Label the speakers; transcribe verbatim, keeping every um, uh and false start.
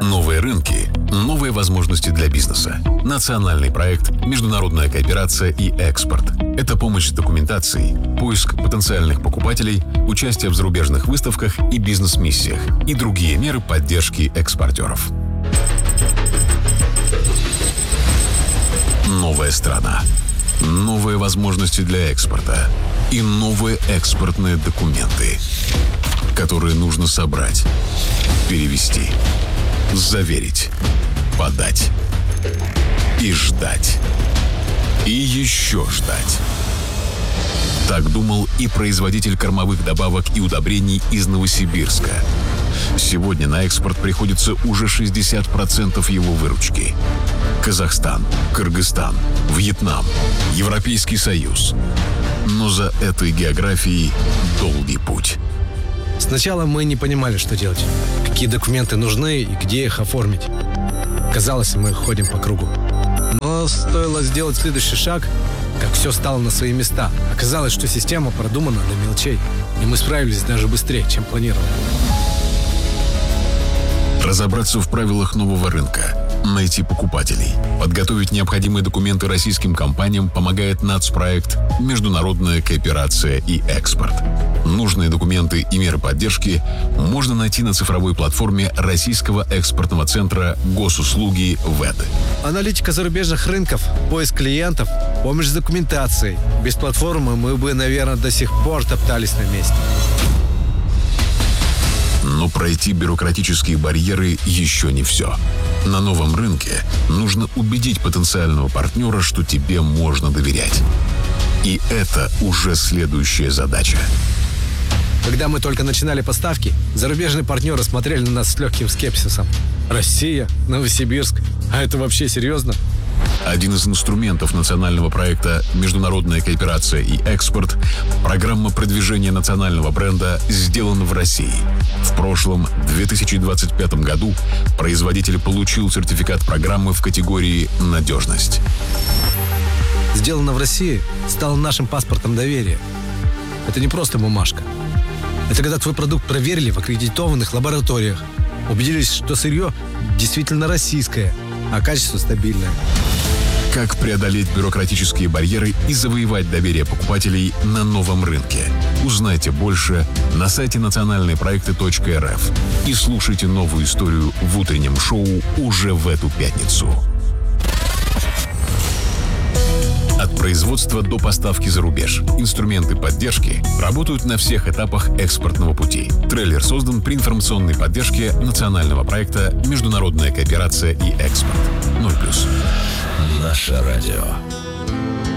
Speaker 1: Новые рынки, новые возможности для бизнеса. Национальный проект «Международная кооперация и экспорт». Это помощь с документацией, поиск потенциальных покупателей, участие в зарубежных выставках и бизнес-миссиях и другие меры поддержки экспортеров. Новая страна, новые возможности для экспорта и новые экспортные документы, которые нужно собрать, перевести, заверить, подать и ждать. И еще ждать. Так думал и производитель кормовых добавок и удобрений из Новосибирска. Сегодня на экспорт приходится уже шестьдесят процентов его выручки. Казахстан, Кыргызстан, Вьетнам, Европейский Союз. Но за этой географией долгий путь.
Speaker 2: Сначала мы не понимали, что делать, какие документы нужны и где их оформить. Казалось, мы ходим по кругу. Но стоило сделать следующий шаг, как все стало на свои места. Оказалось, что система продумана до мелочей, и мы справились даже быстрее, чем планировали.
Speaker 1: Разобраться в правилах нового рынка, найти покупателей, подготовить необходимые документы российским компаниям помогает нацпроект «Международная кооперация и экспорт». Нужные документы и меры поддержки можно найти на цифровой платформе Российского экспортного центра госуслуги ВЭД.
Speaker 2: Аналитика зарубежных рынков, поиск клиентов, помощь с документацией. Без платформы мы бы, наверное, до сих пор топтались на месте.
Speaker 1: Но пройти бюрократические барьеры еще не все. На новом рынке нужно убедить потенциального партнера, что тебе можно доверять. И это уже следующая задача.
Speaker 2: Когда мы только начинали поставки, зарубежные партнеры смотрели на нас с легким скепсисом. Россия, Новосибирск, а это вообще серьезно?
Speaker 1: Один из инструментов национального проекта «Международная кооперация и экспорт» – программа продвижения национального бренда «Сделано в России». В прошлом, две тысячи двадцать пятом году, производитель получил сертификат программы в категории «Надежность».
Speaker 2: «Сделано в России» стало нашим паспортом доверия. Это не просто бумажка. Это когда твой продукт проверили в аккредитованных лабораториях, убедились, что сырье действительно российское, а качество стабильное.
Speaker 1: Как преодолеть бюрократические барьеры и завоевать доверие покупателей на новом рынке? Узнайте больше на сайте национальные проекты точка эр эф и слушайте новую историю в утреннем шоу уже в эту пятницу. От производства до поставки за рубеж. Инструменты поддержки работают на всех этапах экспортного пути. Трейлер создан при информационной поддержке национального проекта «Международная кооперация и экспорт». ноль плюс.
Speaker 3: Наше радио.